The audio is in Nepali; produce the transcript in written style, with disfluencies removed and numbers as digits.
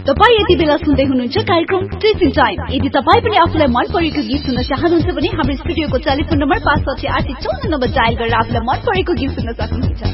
तपाई यति बेला सुन्दै हुनुहुन्छ कार्यक्रम टिचिङ टाइम। यदि तपाई पनि आफुलाई मन परेको गीत सुन्न चाहनुहुन्छ भने हाम्रो स्टुडियोको टेलिफोन नम्बर 56854 डायल गरेर आफुलाई मन परेको गीत सुन्न सक्नुहुन्छ।